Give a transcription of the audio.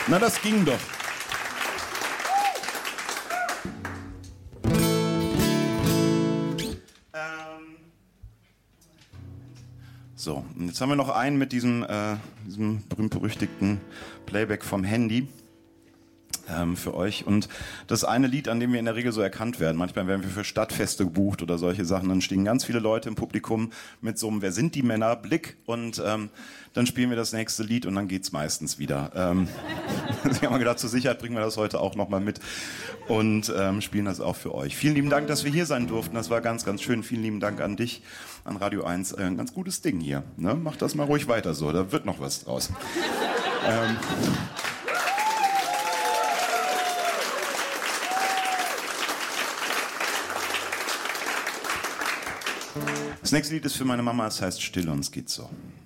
Na, das ging doch. So, und jetzt haben wir noch einen mit diesem berühmt-berüchtigten Playback vom Handy für euch. Und das eine Lied, an dem wir in der Regel so erkannt werden. Manchmal werden wir für Stadtfeste gebucht oder solche Sachen. Dann stehen ganz viele Leute im Publikum mit so einem "Wer sind die Männer?" Blick. Und dann spielen wir das nächste Lied und dann geht's meistens wieder. Ich habe mir gedacht, zur Sicherheit bringen wir das heute auch nochmal mit und spielen das auch für euch. Vielen lieben Dank, dass wir hier sein durften. Das war ganz, ganz schön. Vielen lieben Dank an dich, an Radio 1. Ein ganz gutes Ding hier. Ne? Macht das mal ruhig weiter so. Da wird noch was draus. Das nächste Lied ist für meine Mama, es heißt "Still und es geht so".